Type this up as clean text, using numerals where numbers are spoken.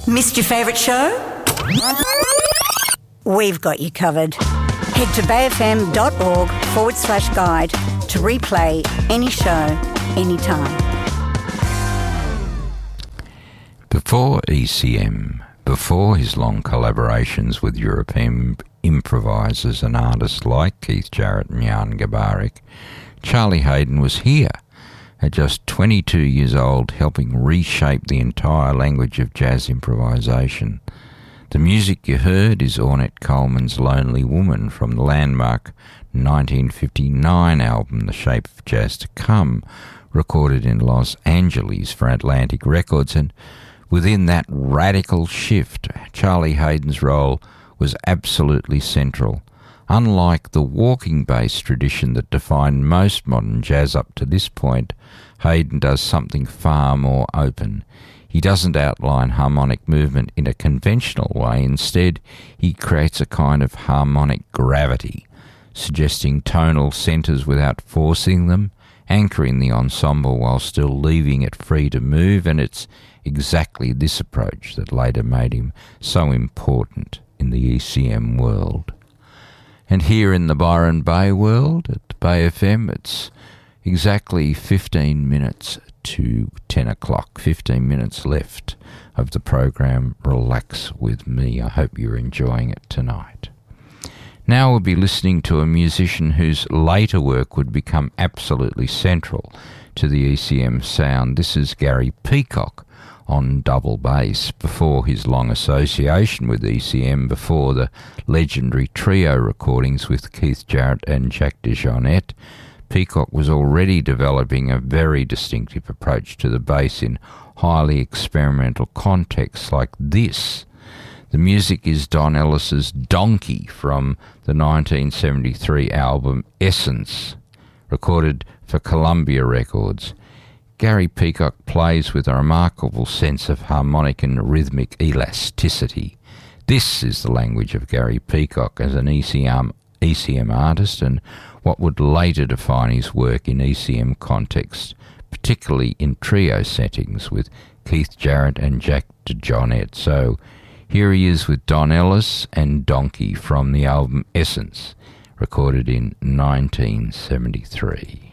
Missed your favourite show? We've got you covered. Head to bayfm.org/guide to replay any show, anytime. Before ECM, before his long collaborations with European improvisers and artists like Keith Jarrett and Jan Garbarek, Charlie Haydn was here at just 22 years old, helping reshape the entire language of jazz improvisation. The music you heard is Ornette Coleman's Lonely Woman from the landmark 1959 album The Shape of Jazz to Come, recorded in Los Angeles for Atlantic Records, and within that radical shift, Charlie Haydn's role was absolutely central. Unlike the walking bass tradition that defined most modern jazz up to this point, Haydn does something far more open. He doesn't outline harmonic movement in a conventional way. Instead, he creates a kind of harmonic gravity, suggesting tonal centres without forcing them, anchoring the ensemble while still leaving it free to move, and it's exactly this approach that later made him so important in the ECM world. And here in the Byron Bay world, at Bay FM, it's exactly 15 minutes to 10 o'clock, 15 minutes left of the program Relax With Me. I hope you're enjoying it tonight. Now we'll be listening to a musician whose later work would become absolutely central to the ECM sound. This is Gary Peacock on double bass. Before his long association with ECM, before the legendary trio recordings with Keith Jarrett and Jack DeJohnette, Peacock was already developing a very distinctive approach to the bass in highly experimental contexts like this. The music is Don Ellis's Donkey from the 1973 album Essence, recorded for Columbia Records. Gary Peacock plays with a remarkable sense of harmonic and rhythmic elasticity. This is the language of Gary Peacock as an ECM artist, and what would later define his work in ECM context, particularly in trio settings with Keith Jarrett and Jack DeJohnette. So here he is with Don Ellis and Donkey from the album Essence, recorded in 1973.